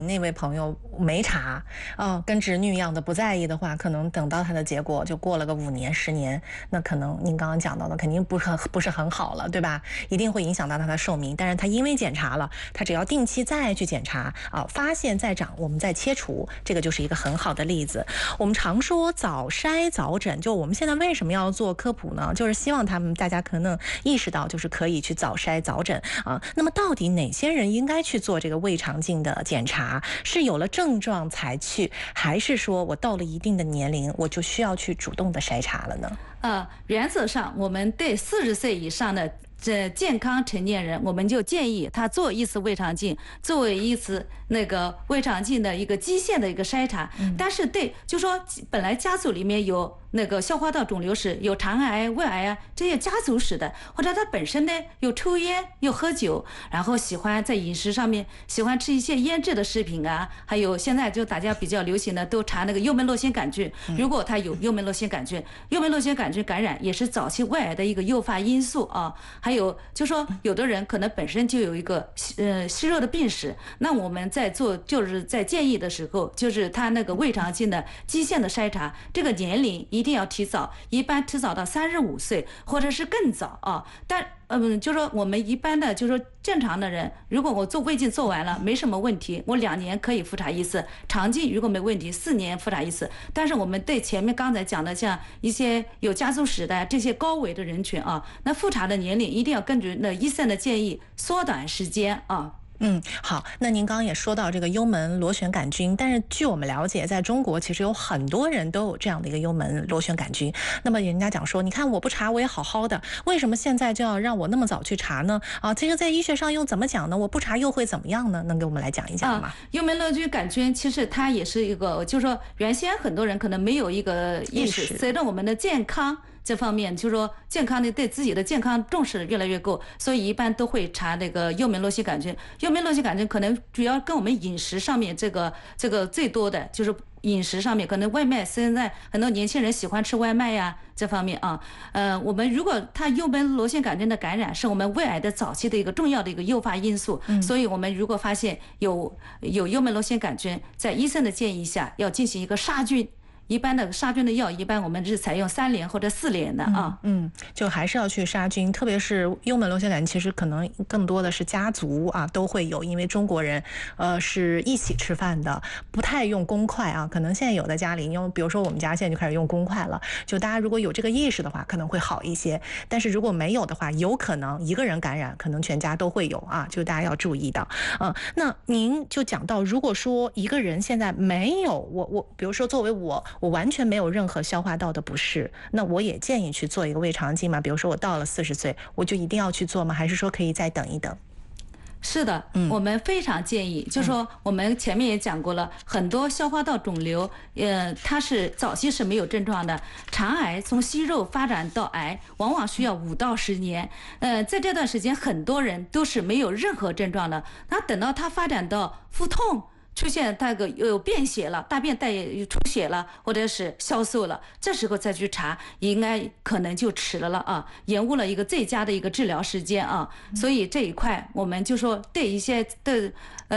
那位朋友没查，跟侄女一样的不在意的话，可能等到他的结果就过了个5年、10年，那可能您刚刚讲到的肯定不是很好了，对吧？一定会影响到他的寿命。但是他因为检查了，他只要定期再去检查发现再长，我们再切除，这个就是一个很好的例子。我们常说早筛早诊，就我们现在为什么要做科普呢？就是希望大家可能意识到，就是可以去早筛早诊啊。那么到底哪些人应该去做这个胃肠镜的检查？是有了症状才去，还是说我到了一定的年龄，我就需要去主动的筛查了呢？ 原则上，我们对40岁以上的健康成年人，我们就建议他做一次胃肠镜，作为一次那个胃肠镜的一个基线的一个筛查。但是就说本来家族里面有那个消化道肿瘤史，有肠癌、胃癌啊这些家族史的，或者他本身呢有抽烟、有喝酒，然后喜欢在饮食上面喜欢吃一些腌制的食品啊，还有现在就大家比较流行的都查那个幽门螺旋杆菌，如果他有幽门螺旋杆菌，幽门螺旋杆菌感染也是早期胃癌的一个诱发因素啊。还有就说有的人可能本身就有一个息肉的病史，那我们在做就是在建议的时候，就是他那个胃肠镜的基线的筛查，这个年龄一定要提早，一般提早到35岁或者是更早啊。但就说我们一般的就说正常的人，如果我做胃镜做完了没什么问题，我2年可以复查一次，肠镜如果没问题4年复查一次。但是我们对前面刚才讲的像一些有家族史的这些高危的人群啊，那复查的年龄一定要根据那医生的建议缩短时间啊。 好，那您刚刚也说到这个幽门螺旋杆菌，但是据我们了解，在中国其实有很多人都有这样的一个幽门螺旋杆菌。那么人家讲说，你看我不查我也好好的，为什么现在就要让我那么早去查呢？这个在医学上又怎么讲呢？我不查又会怎么样呢？能给我们来讲一讲吗？ 幽门螺旋杆菌其实它也是一个，就是说原先很多人可能没有一个意识，随着我们的健康这方面，就是说健康的对自己的健康重视越来越够，所以一般都会查那个幽门螺旋杆菌。幽门螺旋杆菌可能主要跟我们饮食上面这个最多的就是饮食上面，可能外卖现在很多年轻人喜欢吃外卖呀，这方面啊，我们如果它幽门螺旋杆菌的感染是我们胃癌的早期的一个重要的一个诱发因素，所以我们如果发现有幽门螺旋杆菌，在医生的建议下要进行一个杀菌。一般的杀菌的药，一般我们是采用3联或者4联的啊。 就还是要去杀菌，特别是幽门螺旋杆菌，其实可能更多的是家族都会有，因为中国人是一起吃饭的，不太用公筷可能现在有的家里用，比如说我们家现在就开始用公筷了，就大家如果有这个意识的话，可能会好一些。但是如果没有的话，有可能一个人感染，可能全家都会有就大家要注意到。那您就讲到，如果说一个人现在没有我比如说作为我完全没有任何消化道的不适，那我也建议去做一个胃肠镜嘛。比如说我到了40岁，我就一定要去做吗？还是说可以再等一等？ 是的，我们非常建议，就是说我们前面也讲过了，很多消化道肿瘤，它是早期是没有症状的。肠癌从息肉发展到癌，往往需要5到10年。在这段时间，很多人都是没有任何症状的。那等到它发展到腹痛，出现那个有便血了，大便带出血了，或者是消瘦了，这时候再去查，应该可能就迟了啊，延误了一个最佳的一个治疗时间啊。所以这一块，我们就说对一些对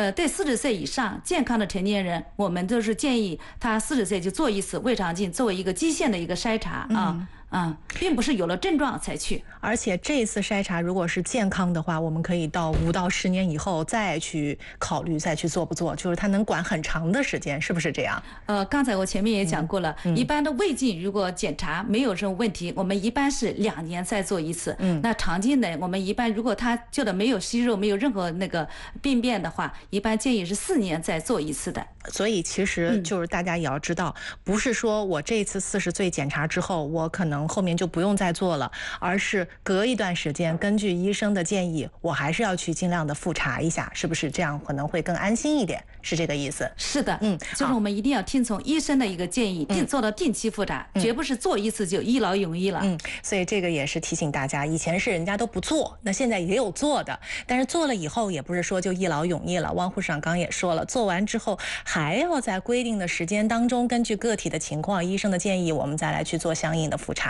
40岁以上健康的成年人，我们都是建议他40岁就做一次胃肠镜，作为一个基线的一个筛查啊。并不是有了症状才去， 而且这次筛查如果是健康的话，我们可以到5到10年以后再去考虑再去做不做，就是它能管很长的时间，是不是这样？ 刚才我前面也讲过了，一般的胃镜如果检查没有什么问题，我们一般是2年再做一次。那肠镜呢，我们一般如果他做的没有息肉，没有任何那个病变的话，一般建议是4年再做一次的。 所以其实就是大家也要知道，不是说我这次40岁检查之后，我可能后面就不用再做了，而是隔一段时间，根据医生的建议，我还是要去尽量的复查一下，是不是这样可能会更安心一点？是这个意思？ 是的，就是我们一定要听从医生的一个建议，做到定期复查，绝不是做一次就一劳永逸了。 所以这个也是提醒大家，以前是人家都不做，那现在也有做的，但是做了以后也不是说就一劳永逸了。汪护士长刚也说了，做完之后还要在规定的时间当中，根据个体的情况、医生的建议，我们再来去做相应的复查。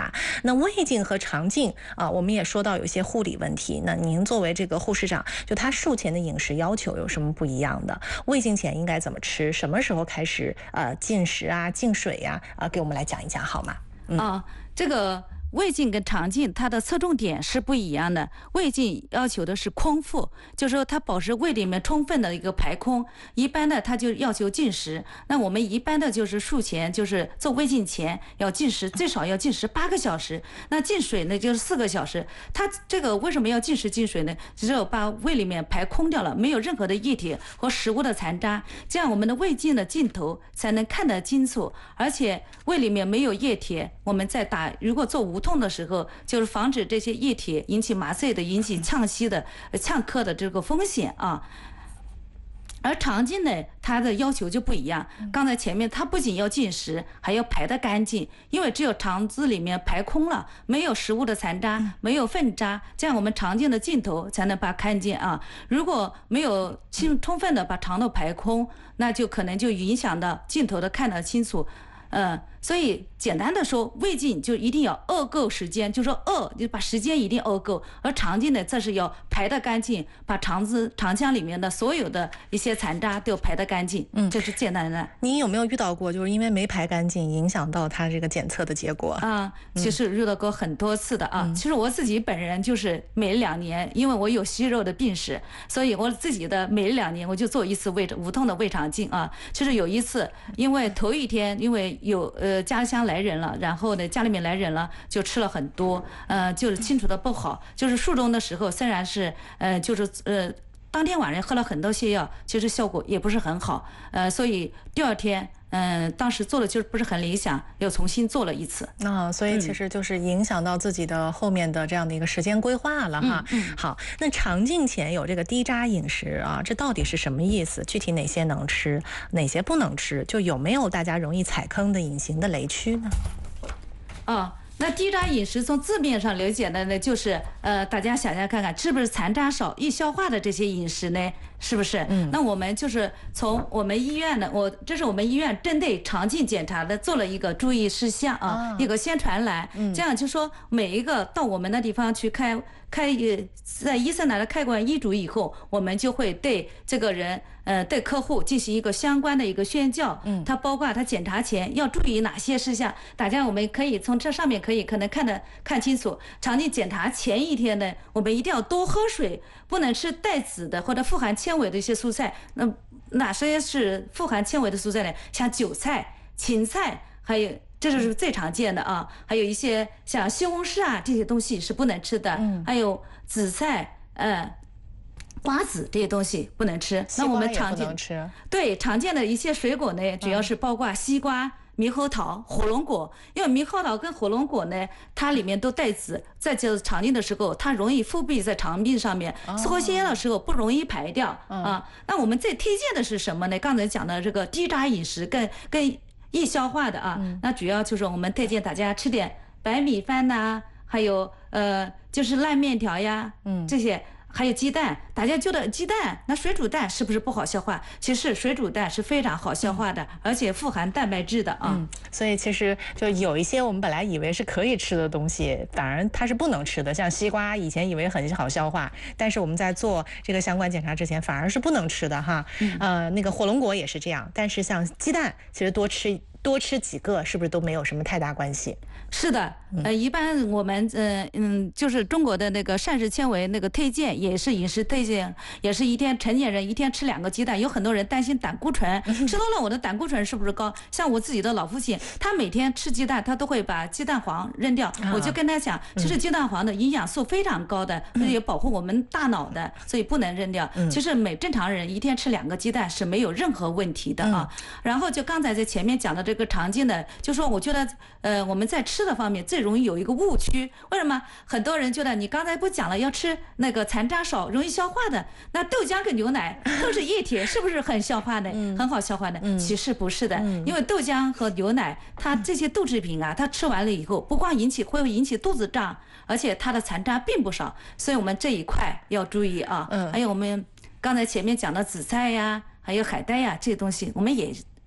查。那胃镜和肠镜啊，我们也说到有一些护理问题。那您作为这个护士长，就他术前的饮食要求有什么不一样的？胃镜前应该怎么吃？什么时候开始进食啊、进水呀？给我们来讲一讲好吗？ 这个胃镜跟肠镜它的侧重点是不一样的。胃镜要求的是空腹，就是说它保持胃里面充分的一个排空。一般的它就要求进食。那我们一般的就是术前，就是做胃镜前要进食，最少要进食8个小时。那进水呢就是4个小时。它这个为什么要进食进水呢？只有把胃里面排空掉了，没有任何的液体和食物的残渣，这样我们的胃镜的镜头才能看得清楚。而且胃里面没有液体，我们在如果做无痛的时候，就是防止这些液体引起麻醉的、引起呛息的、呛咳的这个风险啊。而肠镜呢，它的要求就不一样。刚才前面它不仅要进食，还要排得干净，因为只有肠子里面排空了，没有食物的残渣，没有粪渣，这样我们肠镜的镜头才能把它看见啊。如果没有充分的把肠道排空，那就可能就影响到镜头的看得清楚。所以简单的说，胃镜就一定要饿够时间，就说就把时间一定饿够，而肠镜呢，这是要排得干净，把肠腔里面的所有的一些残渣都排得干净。这是简单的。 您有没有遇到过，就是因为没排干净，影响到他这个检测的结果？ 其实遇到过很多次的啊。其实我自己本人就是每2年，因为我有息肉的病史，所以我自己的每2年我就做一次无痛的胃肠镜啊。就是有一次，因为头一天因为有家乡来人了，然后呢家里面来人了，就吃了很多，就是清除的不好。就是术中的时候，虽然是当天晚上喝了很多泻药，其实效果也不是很好。所以第2天。当时做的就是不是很理想，又重新做了一次。 所以其实就是影响到自己的后面的这样的一个时间规划了哈。好，那肠镜前有这个低渣饮食啊，这到底是什么意思？具体哪些能吃，哪些不能吃？就有没有大家容易踩坑的隐形的雷区呢？ 那低渣饮食从字面上理解的呢，就是大家想想看看，是不是残渣少、易消化的这些饮食呢？是不是？那我们就是从我们医院的，这是我们医院针对肠镜检查的做了一个注意事项啊，一个宣传栏，这样就说每一个到我们的地方去在医生那里开完医嘱以后，我们就会对这个人对客户进行一个相关的一个宣教。他包括他检查前要注意哪些事项，大家我们可以从这上面可能看清楚。肠镜检查前1天呢，我们一定要多喝水，不能吃带籽的或者富含纤维的一些蔬菜。那哪些是富含纤维的蔬菜呢？像韭菜、芹菜，还有。这就是最常见的啊，还有一些像西红柿啊这些东西是不能吃的，还有紫菜、瓜子这些东西不能吃。 那我们常见对常见的一些水果呢，主要是包括西瓜、猕猴桃、火龙果。因为猕猴桃跟火龙果呢，它里面都带籽，在这肠镜的时候，它容易封闭在肠壁上面，抽血的时候不容易排掉啊。那我们最推荐的是什么呢？刚才讲的这个低渣饮食跟易消化的啊，那主要就是我们推荐大家吃点白米饭呐，还有就是烂面条呀，这些。还有鸡蛋，大家觉得鸡蛋那水煮蛋是不是不好消化？其实水煮蛋是非常好消化的，而且富含蛋白质的啊。 所以其实就有一些我们本来以为是可以吃的东西，反而它是不能吃的。像西瓜，以前以为很好消化，但是我们在做这个相关检查之前，反而是不能吃的哈。那个火龙果也是这样，但是像鸡蛋，其实多吃几个，是不是都没有什么太大关系？ 是的，一般我们就是中国的那个膳食纤维那个推荐也是饮食推荐，也是成年人一天吃2个鸡蛋。有很多人担心胆固醇，吃多了我的胆固醇是不是高？像我自己的老父亲，他每天吃鸡蛋，他都会把鸡蛋黄扔掉。我就跟他讲，其实鸡蛋黄的营养素非常高的，也保护我们大脑的，所以不能扔掉。其实正常人一天吃2个鸡蛋是没有任何问题的啊。然后就刚才在前面讲的这个常见的，就说我觉得我们在吃的方面最容易有一个误区。为什么很多人觉得你刚才不讲了要吃那个残渣少容易消化的，那豆浆跟牛奶都是液体，是不是很消化的，很好消化的？其实不是的，因为豆浆和牛奶它这些豆制品啊，它吃完了以后不光会引起肚子胀，而且它的残渣并不少，所以我们这一块要注意啊。还有我们刚才前面讲的紫菜呀，还有海带呀这些东西，我们也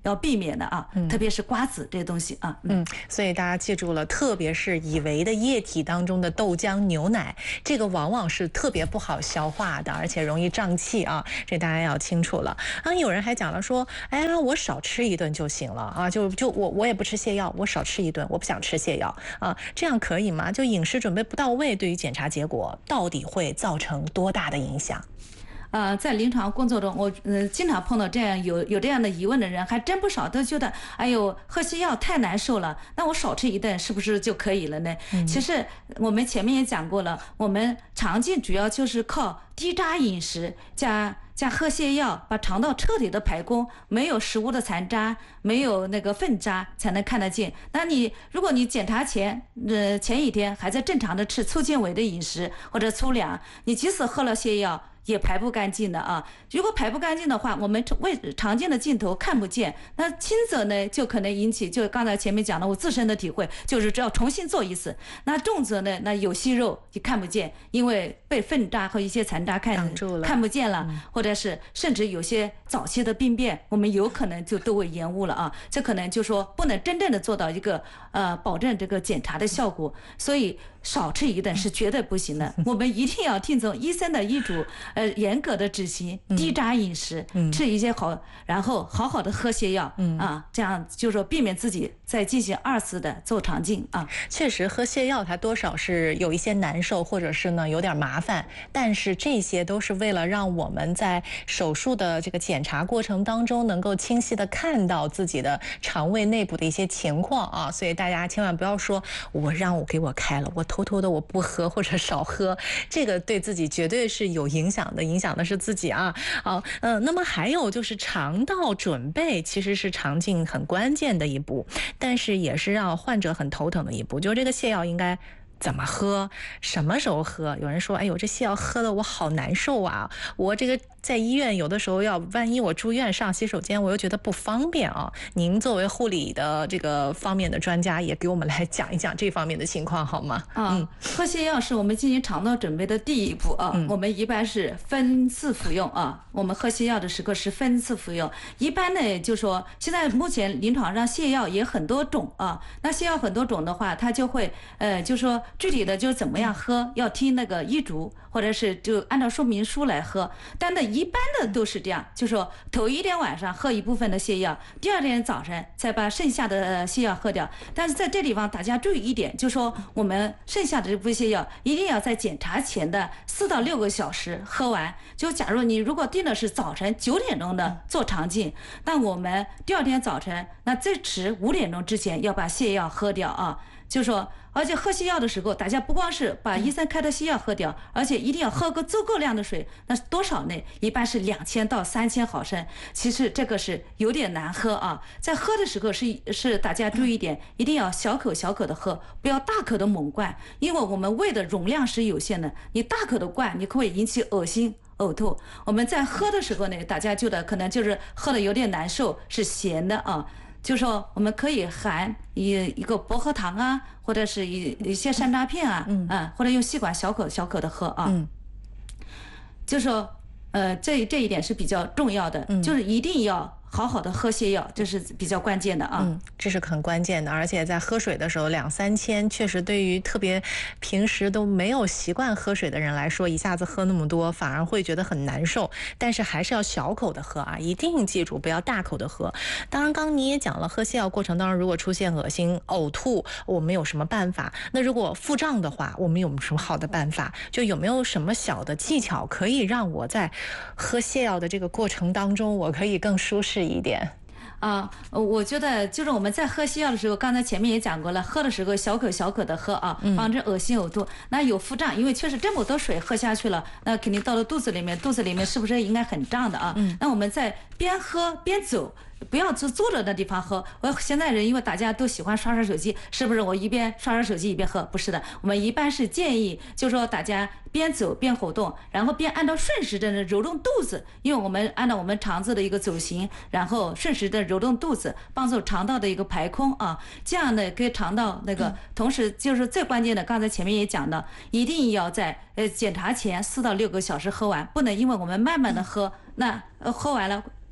要避免的啊，特别是瓜子这些东西啊。 所以大家记住了，特别是以为的液体当中的豆浆、牛奶，这个往往是特别不好消化的，而且容易胀气啊，这大家要清楚了。有人还讲了说，哎呀，我少吃一顿就行了啊，就我也不吃泻药，我少吃一顿，我不想吃泻药啊，这样可以吗？就饮食准备不到位，对于检查结果到底会造成多大的影响？ 在临床工作中，我经常碰到这样有这样的疑问的人，还真不少，都觉得哎呦喝泻药太难受了，那我少吃一顿是不是就可以了呢？其实我们前面也讲过了，我们肠镜主要就是靠低渣饮食加喝泻药，把肠道彻底的排空，没有食物的残渣，没有那个粪渣才能看得见。那如果你检查前一天还在正常的吃粗纤维的饮食或者粗粮，你即使喝了泻药也排不干净的啊！如果排不干净的话，我们常见的镜头看不见，那轻则呢就可能引起，就刚才前面讲的我自身的体会，就是只要重新做一次。那重则呢，那有息肉就看不见，因为被粪渣和一些残渣看不见了，或者是甚至有些早期的病变，我们有可能就都会延误了啊！这可能就说不能真正的做到一个保证这个检查的效果，所以少吃一顿是绝对不行的。我们一定要听从医生的医嘱，严格的执行低渣饮食，吃一些然后好好的喝泻药啊，这样就是说避免自己再进行2次的做肠镜啊。 确实喝泻药它多少是有一些难受，或者是呢有点麻烦，但是这些都是为了让我们在手术的这个检查过程当中能够清晰的看到自己的肠胃内部的一些情况啊，所以大家千万不要说我给我开了，我偷偷的我不喝或者少喝，这个对自己绝对是有影响的，影响的是自己啊。好，那么还有就是肠道准备其实是肠镜很关键的一步，但是也是让患者很头疼的一步，就这个泻药应该怎么喝，什么时候喝？有人说，哎呦，这泻药喝的我好难受啊！我这个在医院有的时候万一我住院上洗手间，我又觉得不方便啊。您作为护理的这个方面的专家，也给我们来讲一讲这方面的情况好吗？ 喝泻药是我们进行肠道准备的第一步啊。我们一般是分次服用啊。我们喝泻药的时候是分次服用。一般呢，就说现在目前临床上泻药也很多种啊。那泻药很多种的话，它就会就说具体的就是怎么样喝，要听那个医嘱，或者是就按照说明书来喝。但呢，一般的都是这样，就说头一天晚上喝一部分的泻药，第2天早晨再把剩下的泻药喝掉。但是在这地方大家注意一点，就说我们剩下的这部分泻药一定要在检查前的4到6个小时喝完。就假如你如果定的是早晨9点钟的做肠镜，那我们第2天早晨那最迟5点钟之前要把泻药喝掉啊。就说而且喝泻药的时候，大家不光是把医生开的泻药喝掉，而且一定要喝个足够量的水。那多少呢？一般是2000到3000毫升。其实这个是有点难喝啊。在喝的时候是大家注意一点，一定要小口小口的喝，不要大口的猛灌，因为我们胃的容量是有限的，你大口的灌，你会引起恶心呕吐。我们在喝的时候呢，大家觉得可能就是喝的有点难受，是咸的啊。就说我们可以含一个薄荷糖啊，或者是一些山楂片啊，或者用吸管小口小口的喝啊。就说这一点是比较重要的，就是一定要好好的喝泻药，这是比较关键的啊。 这是很关键的，而且在喝水的时候2、3千，确实对于特别平时都没有习惯喝水的人来说，一下子喝那么多反而会觉得很难受。但是还是要小口的喝啊，一定记住不要大口的喝。当然，刚你也讲了，喝泻药过程当中如果出现恶心、呕吐，我们有什么办法？那如果腹胀的话，我们有什么好的办法？就有没有什么小的技巧可以让我在喝泻药的这个过程当中，我可以更舒适一点？ 我觉得就是我们在喝泻药的时候，刚才前面也讲过了，喝的时候小口小口的喝啊，防止恶心呕吐。那有腹胀，因为确实这么多水喝下去了，那肯定到了肚子里面是不是应该很胀的啊？那我们在边喝边走。不要坐着的地方喝。现在人因为大家都喜欢刷手机，是不是我一边刷手机一边喝？不是的，我们一般是建议，就是说大家边走边活动，然后边按照顺时针的揉动肚子，因为我们按照我们肠子的一个走形，然后顺时的揉动肚子，帮助肠道的一个排空啊。这样呢，给肠道那个，同时就是最关键的，刚才前面也讲的，一定要在检查前4到6个小时喝完，不能因为我们慢慢的喝，那喝完了。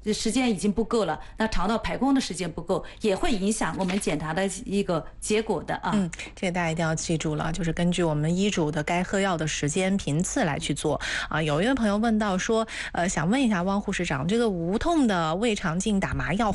时间已经不够了，那肠道排空的时间不够，也会影响我们检查的一个结果的啊。 这个大家一定要记住了，就是根据我们医嘱的该喝药的时间频次来去做啊。有一位朋友问到说，想问一下汪护士长，这个无痛的胃肠镜打麻药